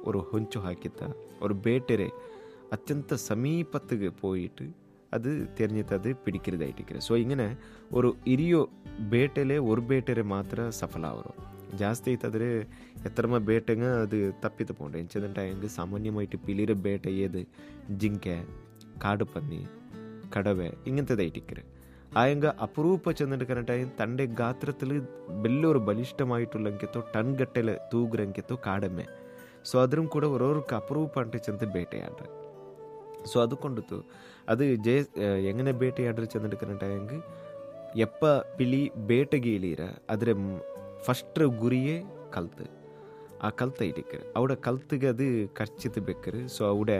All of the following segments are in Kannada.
ஒரு ஹொஞ்சு ஹாக்கித்த ஒரு ಬೇಟೆರೆ ಅತ್ಯಂತ ಸಮೀಪತ್ತಿಗೆ പോയിട്ട് അത് തിരഞ്ഞിട്ട് അത് പിടിക്കുന്നതായിട്ടിരിക്കുക. ಸೊ ഇങ്ങനെ ഒരു ಇರಿಯೋ ಬೇಟೆಲೆ ഒരു ಬೇಟೆರೆ ಮಾತ್ರ ಸಫಲ ಅವರು. ಜಾಸ್ತಿ ಐತಾದ್ರೆ ಎತ್ತರಮ ಬೇಟೆಂಗ ಅದು ತಪ್ಪಿತು ಪೋಂಡೆ ಎಂಚದಂಟ ಹೆಂಗೆ ಸಾಮಾನ್ಯമായിട്ട് പിളിര ಬೇಟೆ ಏದು ಜಿಂಕೆ ಕಾಡು ಪന്നി കടവെ ഇങ്ങനത്തേതായിട്ടിരിക്കുക. ആയെങ്ക അപൂർവ ചെന്നിട്ട് തൻ്റെ ഗാത്രത്തിൽ വലിയൊരു ബലിഷ്ഠമായിട്ടുള്ളെങ്കിത്തോ ടൺ ഗട്ടല് തൂകുരെങ്കിത്തോ കാടമ്മೆ. ಸೊ ಅದ್ರೂ ಕೂಡ ಒರೊರ್ಗೆ ಅಪರೂಪ ಅಂಟು ಚೆಂದ ಬೇಟೆಯಾಡ್ರೆ. ಸೊ അതുകൊണ്ടിತ್ತು ಅದು എങ്ങനെ ಬೇಟೆಯಾಡ್ರೆ ചെന്നിട്ട് ಎಪ್ಪ ಪಿಳಿ ಬೇಟೆಗೆ ಇಳೀರ ಅದ್ರ ಫಸ್ಟ್ ಗುರಿಯೇ ಕಲ್ತು ಆ ಕಲ್ತ ಇಟ್ಟಿಕ್ಕರು അവിടെ ಕಲ್ತಿಗೆ ಅದು ಖರ್ಚಿತು ಬೇಕರು. ಸೊ അവിടെ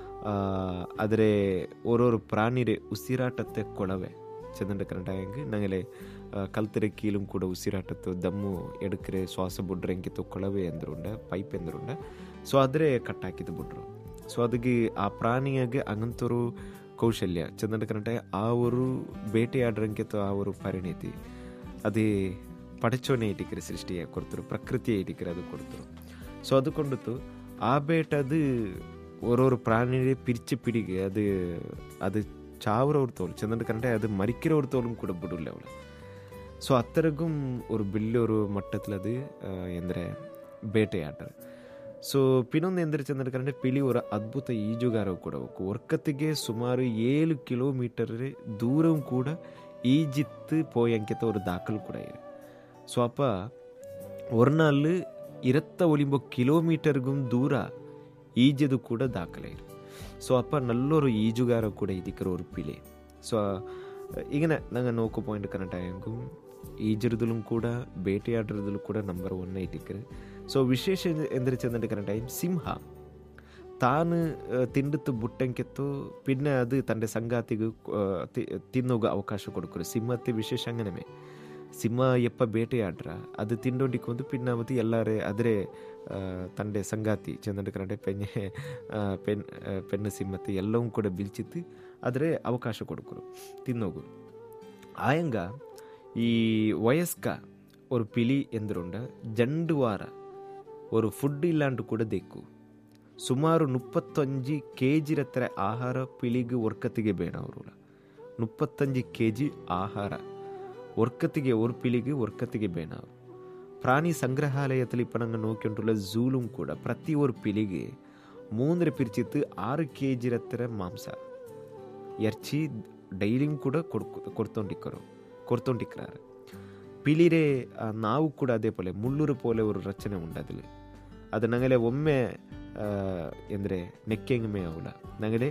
ಆದರೆ ഓരോരോ പ്രാണിയുടെ ഉസിരാട്ടത്തെ കൊളവെ ചെന്നിട്ട് ഞങ്ങളെ കൽത്തിരെ കീലും കൂടെ ഉസിരാട്ടത്ത് ദമ്മു എടുക്കರೆ ಶ್ವಾಸ ಬಿಡ್ರೆ ಎಂಕಿತ್ತು ಕೊಳವೆ ಎಂದ್ರುಂಡ ಪೈಪ್ ಎಂದ್ರುಂಡ. ಸೊ ಆದರೆ ಕಟ್ಟಾಕಿದ್ದು ಬಿಡ್ರು. ಸೊ ಅದಕ್ಕೆ ಆ ಪ್ರಾಣಿಯಾಗೆ അങ്ങനത്തൊരു ಕೌಶಲ್ಯ ചെന്നിട്ട് ಆ ഒരു ಬೇಟೆಯಾಡ್ರಂಕಿತ್ತು ಆ ഒരു ಪರಿಣಿತಿ ಅದು ಪಡಚೋನೆ ಇಟ್ಟಿಕ್ಕರೆ ಸೃಷ್ಟಿಯ ಕೊಡ್ತರು, ಪ್ರಕೃತಿಯ ಇಟ್ಟಿಕ್ಕರೆ ಅದು ಕೊಡ್ತರು. ಸೊ അതുകൊണ്ടിತ್ತು ಆ ಬೇಟದು ഓരോരോ പ്രാണിയെ പിരിച്ച് പിടിക്കുക അത് ചാവുറവർ തോൽ ചെന്നിട്ട് അത് മരിக்கிறവർ തോലും കൂടെ ಬಿಡಲ್ಲ ಅವಳು. ಸೊ ಅತ್ತರಗೂ ഒരു വലിയൊരു ಮಟ್ಟത്തിൽ ಎಂದರೆ ಬೇಟೆಯಾಡ್ತಾರೆ. ಸೊ ಪಿನ್ನೊಂದು ಎಂದರೆ ಚೆಂದಿಟ್ಟು ಪಿಳಿ ஒரு ಅದ್ಭುತ ಈಜುಗಾರ ಕೂಡ ಒರ್ಕತ್ತಿಗೆ ಸುಮಾರು 7 ಕಿಲೋಮೀಟರ್ ದೂರವೂ ಕೂಡ ಈಜಿತ್ತು போயಂಕಿತ ஒரு ದಾಖಲು ಕೂಡ ಇದೆ. ಸೊ ಅಪ್ಪ ஒரு நாள் 29 കിലോമീറ്റർಗೂ ದೂರ ಈಜದು ಕೂಡ ದಾಖಲೆ ಇದೆ. ಸೊ ಅಪ್ಪ ನಲ್ಲೊರು ಈಜುಗಾರ ಕೂಡ ಇದಕ್ಕೆ ஒரு ಪಿಳಿ. ಸೊ ഇങ്ങനെ ഞങ്ങൾ നോക്കു പോയിന്റ് കണ്ടിട്ടായെങ്കും ಈಜಿರದಲ್ಲೂ ಕೂಡ ಬೇಟೆಯಾಡ್ರದಲ್ಲೂ ಕೂಡ ನಂಬರ್ 1 ಇಟ್ಟಿಕ್ಕರು. ಸೊ ವಿಶೇಷ ಎಂದರೆ ಚೆಂದಿട്ട് കണ്ടിട്ടായും ಸಿಂಹ ತಾನು ತಿಂಡಿತ್ತು ಬುಟ್ಟಂಕೆತ್ತು പിന്നെ ಅದು ತನ್ನ ಸಂಗಾತಿಗೂ ತಿನ್ನೋಗ ಅವಕಾಶ ಕೊಡ್ಕರು. ಸಿಂಹത്തെ ವಿಶೇಷ അങ്ങനമേ ಸಿಂಹ ಎಪ್ಪ ಬೇಟೆಯಾಡ್ರ ಅದು ತಿಂಡೊಂಡಿಕ್ಕೊಂದು ಪಿನ್ನಾಮತಿ ಎಲ್ಲಾರೇ ಆದರೆ ತಂಡೆ ಸಂಗಾತಿ ಚೆಂದಿട്ട് ಕನ್ನಡ ಪೆಣ್ಣು ಸಿಂಹತೆ ಎಲ್ಲವೂ ಕೂಡ ಬಿಲ್ಚಿತ್ತು ಆದರೆ ಅವಕಾಶ ಕೊಡ್ಕರು ತಿನ್ನೋಗು. ಆಯಂಗ ಈ ವಯಸ್ಕ ஒரு ಪಿಳಿ ಎಂದ್ರುಂಡ ಜಂಡು ವಾರ ஒரு ಫುಡ್ ಇಲ್ಲಾಂಡು ಕೂಡ ದೇಕು ಸುಮಾರು 35 kg ಹತ್ರ ಆಹಾರ ಪಿಳಿಗೆ ಒರ್ಕತ್ತಿಗೆ ಬೇಡ ಅವರು 35 kg ಆಹಾರ ಒರ್ಕತ್ತಿಗೆ ஒரு ಪಿಳಿಗೆ ಒರ್ಕತ್ತಿಗೆ ಬೇಡ ಅವರು. ಪ್ರಾಣಿ ಸಂಗ್ರಹಾಲಯದಲ್ಲಿ ಇಪ್ಪ ನಂಗೆ ನೋಕಿಂಟುള്ള ಝೂಲು ಕೂಡ ಪ್ರತಿ ஒரு ಪಿಳಿಗೆ 3 பிரிச்சித்து 6 kg ಹತ್ರ ಮಾಂಸ ಎರ್ಚಿ ಡೈಲಿಂಗ್ ಕೂಡ ಕೊಡ್ತೊಂಡಿಕ್ಕಾರೆ. ಪಿಳಿರೆ ನಾವು ಕೂಡ ಅದೇ ಪೋಲೆ ಮುಳ್ಳೂರು ಪೋಲೆ ಒಂದು ರಚನೆ ಉಂಟು ಅದಿಲ್ ಅದು ನಂಗಲೆ ಒಮ್ಮೆ ಎಂದರೆ ನೆಕ್ಕೆಂಗಮೇ ಅವಳ ನಂಗಲೆ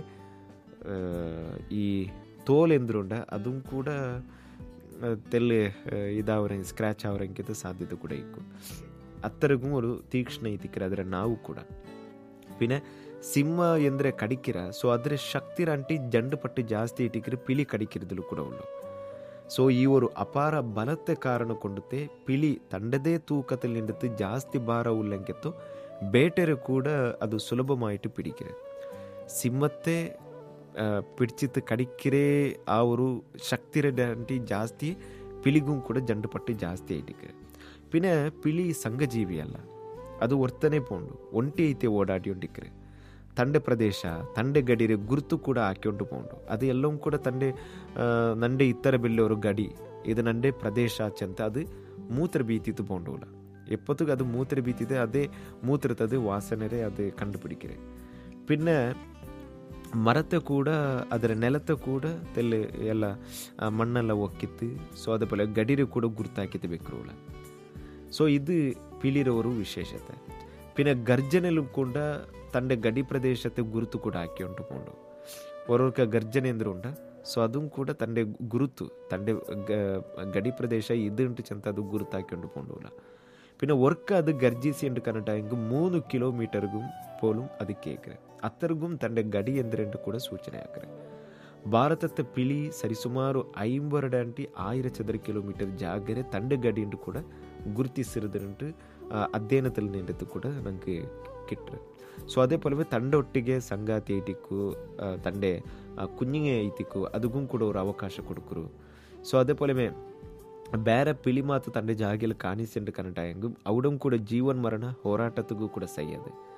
ಈ ತೋಲ್ ಎಂದ್ರುಂಡ ಅದು ಕೂಡ ತೆಲ್ಲೆ ಇದಾವ್ರೆ ಸ್ಕ್ರ್ಯಾಚ್ ಆವ್ರಂಕಿತ ಸಾಧ್ಯತೆ ಕೂಡ ಇಕ್ಕು ಅತ್ತರಗೂ ಒಂದು ತೀಕ್ಷ್ಣ ಇತಿಕ್ಕಿರ ಅದರ ನಾವು ಕೂಡ പിന്നെ ಸಿಂಹ ಎಂದರೆ ಕಡಿಕಿರ. ಸೊ ಅದರ ಶಕ್ತಿರ ಅಂಟಿ ಜಂಡು ಪಟ್ಟು ಜಾಸ್ತಿ ಇಟ್ಟಿಕ್ಕಿರ ಪಿಳಿ ಕಡಿಕಿರದಲ್ಲೂ ಕೂಡ ಉಳ್ಳು. ಸೊ ಈ ಒಂದು ಅಪಾರ ಬಲത്തെ ಕಾರಣ ಕೊಂಡುತ್ತೆ ಪಿಳಿ ತಂಡದೇ ತೂಕത്തിൽ ನಿಂತು ಜಾಸ್ತಿ ಭಾರ ಉಲ್ಲಂಕೆತ್ತು ಬೇಟೆರೆ ಕೂಡ ಅದು ಸುಲಭമായിട്ട് പിടിക്കിற. ಸಿಂಹത്തെ പിടിച്ചിട്ട് കടിക്കിറേ ആ ഒരു ശക്തിയുടെ ಅಂಟಿ ಜಾಸ್ತಿ ಪಿಳಿಗೂ ಕೂಡ ಜಂಡು ಪಟ್ಟು ಜಾಸ್ತಿ ಇಟ್ಟಿಕ್ಕಿರ. പിന്നെ ಪಿಳಿ ಸಂಘಜೀವಿಯಲ್ಲ, ಅದು ವರ್ತನೆ ಪೋಂಡು ಒಂಟಿ ಐತೆ ಓಡಾಡಿಕೊಂಡಿಕ್ಕಿರ. ತಂಡೆ ಪ್ರದೇಶ ತಂಡೆ ಗಡಿರೆ ಗುರುತು ಕೂಡ ಹಾಕಿಕೊಂಡು ಪೋಂಡು ಅದು ಎಲ್ಲವೂ ಕೂಡ ತಂಡೆ ನಂಡೆ ಇತ್ತರ ಬೆಲ್ಲವರು ಗಡಿ ಇದು ನಂಡೆ ಪ್ರದೇಶ ಅಂತ ಅದು ಮೂತ್ರ ಬೀತಿತ್ತು ಪೋಂಡುಲ್ಲ ಎಪ್ಪತ್ತಿಗೆ ಅದು ಮೂತ್ರ ಬೀತಿದೆ ಅದೇ ಮೂತ್ರತದು ವಾಸನೆ ಅದು ಕಂಡುಪಿಡಿಕಿರೆ. പിന്നെ ಮರತೆ ಕೂಡ ಅದರ ನೆಲತೆ ಕೂಡ ತೆಲ್ಲೆ ಎಲ್ಲ ಮಣ್ಣೆಲ್ಲ ಒಕ್ಕಿತ್ತು. ಸೊ ಅದಪ್പോലെ ಗಡಿರೆ ಕೂಡ ಗುರುತಾಕಿತ್ತು ಬೇಕ್ರೂಲ. ಸೊ ಇದು ಪಿಳಿರವರು ವಿಶೇಷತೆ. പിന്നെ ಗರ್ಜನೆಲ್ಲೂ ಕೂಡ ತಂಡೆ ಗಡಿ ಪ್ರದೇಶತೆ ಗುರುತು ಕೂಡ ಹಾಕಿಕೊಂಡು ಪೋಂಡು ಒರೊರ್ಕ ಗರ್ಜನೆ ಅಂದ್ರೆ ಉಂಟ. ಸೊ ಅದು ಕೂಡ ತಂಡೆ ಗುರುತು ತಂಡೆ ಗಡಿ ಪ್ರದೇಶ ಇದುಂಟು ಚಂತ ಅದು ಗುರುತು ಹಾಕಿಕೊಂಡು ಪೋಂಡುಲ್ಲ. പിന്നെ ಒರ್ಕ ಅದು ಗರ್ಜಿಸಿ ಎಂದು ಕನ್ನಡ ಹೆಂಗೆ 3 കിലോമീറ്റർಗೂ പോലും ಅದು ಕೇಕ್ರೆ ಅತ್ತರ್ಗೂ ತಂಡೆ ಗಡಿ ಎಂದ್ರೆ ಕೂಡ ಸೂಚನೆ ಹಾಕ್ರೆ. ಭಾರತದ ಪಿಳಿ ಸರಿಸುಮಾರು 52,000 ಚದರ ಕಿಲೋಮೀಟರ್ ಜಾಗರೆ ತಂಡೆ ಗಡಿ ಎಂದು ಕೂಡ ಗುರುತಿಸಿರುವುದಂಟು ಅಧ್ಯಯನದಲ್ಲಿ ನಿಂತು ಕೂಡ ನನಗೆ ಕಿಟ್ರೆ. ಸೊ ಅದೇ ಪೊಲವೇ ತಂಡೆ ಒಟ್ಟಿಗೆ ಸಂಗಾತಿ ಐಟಿಕ್ಕು ತಂಡೆ ಕುഞ്ഞിಗೆ ಐತಿಕ್ಕು ಅದಕ್ಕೂ ಕೂಡ ಅವರು ಅವಕಾಶ ಕೊಡ್ಕರು. ಸೊ ಅದೇ ಪೊಲವೇ ಬೇರೆ ಪಿಳಿ ಮಾತು ತಂಡೆ ಜಾಗೆಯಲ್ಲಿ ಕಾಣಿಸಿಂಡು ಕನ್ನಡ ಹೆಂಗು ಅವಡೂ ಕೂಡ ಜೀವನ್ ಮರಣ ಹೋರಾಟತ್ತಿಗೂ ಕೂಡ ಸೈ ಅದು.